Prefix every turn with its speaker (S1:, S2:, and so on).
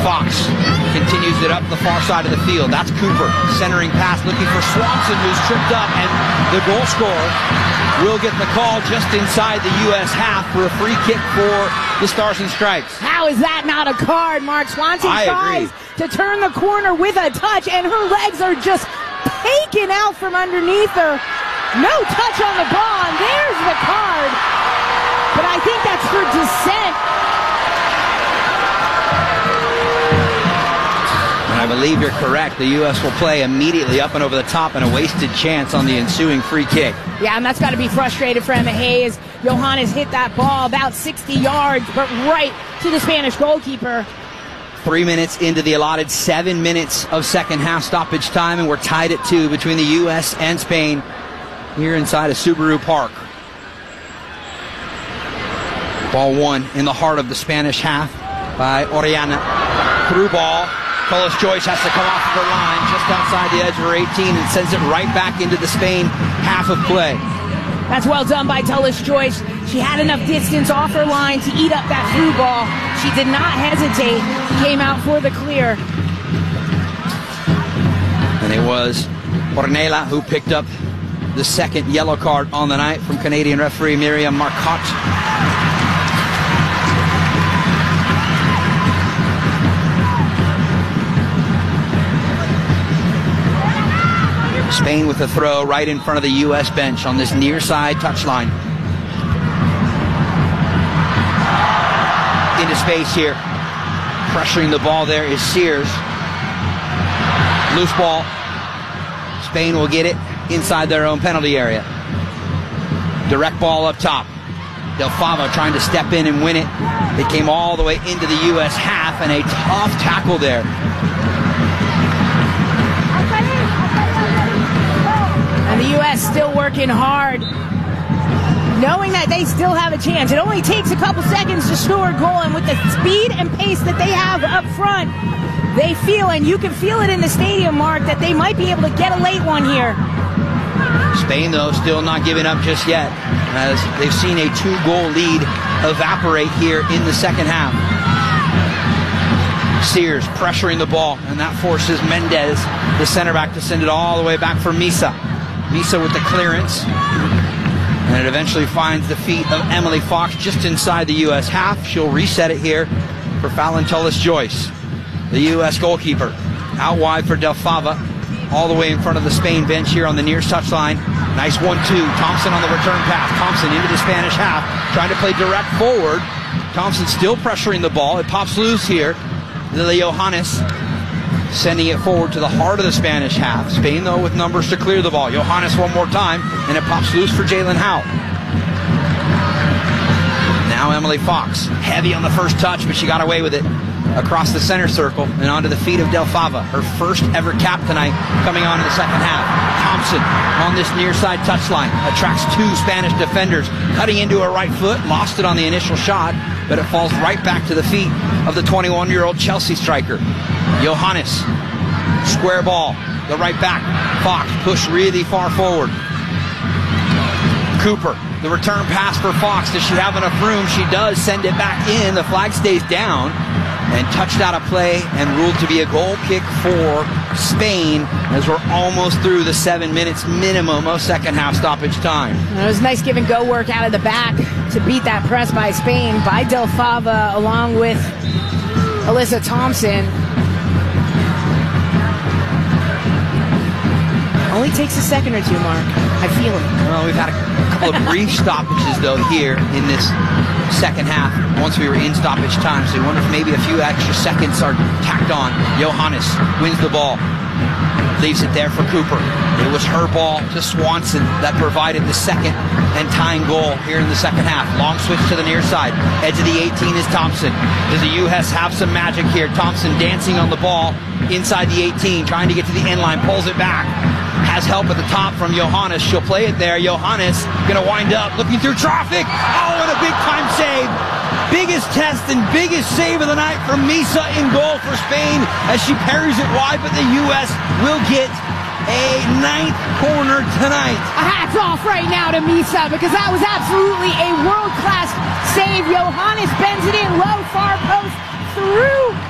S1: Fox continues it up the far side of the field. That's Cooper, centering pass, looking for Swanson, who's tripped up, and the goal scorer will get the call just inside the U.S. half for a free kick for the Stars and Stripes.
S2: How is that not a card, Mark? Swanson tries to turn the corner with a touch, and her legs are just taken out from underneath her. No touch on the ball, and there's the card. But I think that's for dissent.
S1: And I believe you're correct. The U.S. will play immediately up and over the top, and a wasted chance on the ensuing free kick.
S2: Yeah, and that's got to be frustrated for Emma Hayes. Johannes hit that ball about 60 yards, but right to the Spanish goalkeeper.
S1: 3 minutes into the allotted 7 minutes of second half stoppage time, and we're tied at 2 between the U.S. and Spain here inside of Subaru Park. Ball won in the heart of the Spanish half by Orellana. Through ball. Tullis Joyce has to come off of her line just outside the edge of her 18 and sends it right back into the Spain half of play.
S2: That's well done by Tullis Joyce. She had enough distance off her line to eat up that through ball. She did not hesitate. Came out for the clear.
S1: And it was Ornella who picked up the second yellow card on the night from Canadian referee Myriam Marcotte. Spain with a throw right in front of the U.S. bench on this near side touchline. Into space here. Pressuring the ball there is Sears. Loose ball. Spain will get it inside their own penalty area. Direct ball up top. Del Fava trying to step in and win it. It came all the way into the U.S. half, and a tough tackle there.
S2: And the U.S. still working hard, knowing that they still have a chance. It only takes a couple seconds to score a goal, and with the speed and pace that they have up front, they feel, and you can feel it in the stadium, Mark, that they might be able to get a late one here.
S1: Spain, though, still not giving up just yet, as they've seen a 2-goal lead evaporate here in the second half. Sears pressuring the ball, and that forces Mendez, the center back, to send it all the way back for Misa. Misa with the clearance, and it eventually finds the feet of Emily Fox just inside the U.S. half. She'll reset it here for Fallon Tullis Joyce. The U.S. goalkeeper out wide for Del Fava, all the way in front of the Spain bench here on the near touchline. Nice 1-2. Thompson on the return pass. Thompson into the Spanish half, trying to play direct forward. Thompson still pressuring the ball. It pops loose here. Lily Johannes sending it forward to the heart of the Spanish half. Spain, though, with numbers to clear the ball. Johannes one more time, and it pops loose for Jalen Howe. Now Emily Fox, heavy on the first touch, but she got away with it. Across the center circle and onto the feet of Del Fava. Her first ever cap tonight coming on in the second half. Thompson on this near side touchline attracts 2 Spanish defenders, cutting into her right foot, lost it on the initial shot, but it falls right back to the feet of the 21-year-old Chelsea striker. Johannes, square ball, the right back. Fox pushed really far forward. Cooper, the return pass for Fox. Does she have enough room? She does. Send it back in. The flag stays down and touched out of play and ruled to be a goal kick for Spain, as we're almost through the 7 minutes minimum of second half stoppage time.
S2: It was nice give and go work out of the back to beat that press by Spain, by Del Fava along with Alyssa Thompson. Only takes a second or two, Mark. I feel it.
S1: Well, we've had a couple of brief stoppages, though, here in this second half once we were in stoppage time. So you wonder if maybe a few extra seconds are tacked on. Johannes wins the ball. Leaves it there for Cooper. It was her ball to Swanson that provided the second and tying goal here in the second half. Long switch to the near side. Edge of the 18 is Thompson. Does the U.S. have some magic here? Thompson dancing on the ball inside the 18, trying to get to the end line. Pulls it back. Has help at the top from Johannes. She'll play it there. Johannes going to wind up looking through traffic. Oh, and a big time save. Biggest test and biggest save of the night from Misa in goal for Spain as she parries it wide, but the U.S. will get a 9th corner tonight.
S2: A hats off right now to Misa, because that was absolutely a world-class save. Johannes bends it in low, far post, through